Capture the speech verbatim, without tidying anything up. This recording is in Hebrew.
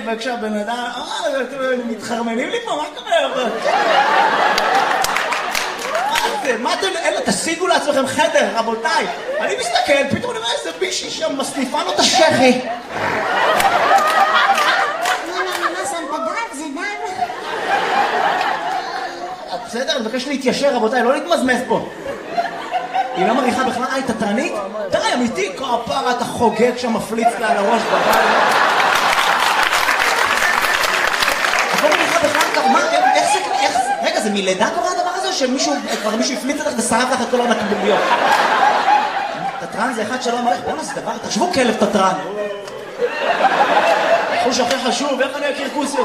וכשהבן אדם, אה, אתם מתחרמנים לי פה, מה קורה? מה זה? מה אתם, אלה, תשיגו לעצמכם חדר, רבותיי. אני מסתכל, פתאום אני רואה איזה מישהי שם מסניפה לו את השכי. בסדר, אני מבקש להתיישר, רבותיי, לא להתמזמז פה. היא לא מריחה בכלל, אה, היא תתרנית? די, אמיתי, כפרה, אתה חוגג שם מפליץ לה על הראש בבית. אתה לא מריחה בכלל, מה, איך זה, איך זה, רגע, זה מלידה קורה הדבר הזה, שמישהו, כבר מישהו הפליץ אותך ושרף לך את כל הנקבוביות? תתרן זה אחד שלא אמר לך, בואו נעשה דבר, תחשבו כלב תתרן. חוש הכי חשוב, איך אני אכיר כוסיות?